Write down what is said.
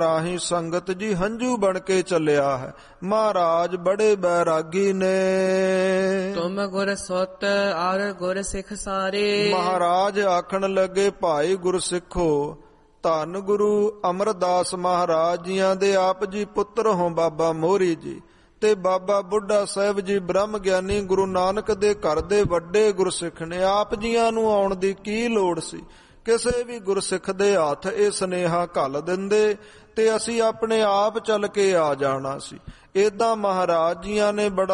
ਰਾਹੀਂ ਸੰਗਤ ਜੀ ਹੰਝੂ ਬਣ ਕੇ ਚੱਲਿਆ ਹੈ। ਮਹਾਰਾਜ ਬੜੇ ਬੈਰਾਗੀ ਨੇ। ਤੁਮ ਗੁਰ ਸੁਤ ਔਰ ਗੁਰ ਸਿੱਖ ਸਾਰੇ। ਮਹਾਰਾਜ ਆਖਣ ਲੱਗੇ, ਭਾਈ ਗੁਰਸਿੱਖੋ, ਧੰਨ ਗੁਰੂ ਅਮਰਦਾਸ ਮਹਾਰਾਜ ਜੀਆਂ ਦੇ ਆਪ ਜੀ ਪੁੱਤਰ ਹੋ ਬਾਬਾ ਮੋਹਰੀ ਜੀ ਤੇ ਬਾਬਾ ਬੁੱਢਾ ਸਾਹਿਬ ਜੀ ਬ੍ਰਹਮ ਗਿਆਨੀ ਗੁਰੂ ਨਾਨਕ ਦੇ ਘਰ ਦੇ ਵੱਡੇ ਗੁਰਸਿੱਖ ਨੇ। ਆਪ ਜੀਆਂ ਨੂੰ ਆਉਣ ਦੀ ਕੀ ਲੋੜ ਸੀ? ਕਿਸੇ ਵੀ ਗੁਰਸਿੱਖ ਦੇ ਹੱਥ ਇਹ ਸੁਨੇਹਾ ਘੱਲ ਦਿੰਦੇ ਤੇ ਅਸੀਂ ਆਪਣੇ ਆਪ ਚੱਲ ਕੇ ਆ ਜਾਣਾ ਸੀ। ਏਦਾਂ ਮਹਾਰਾਜ ਜੀਆਂ ਨੇ ਬੜਾ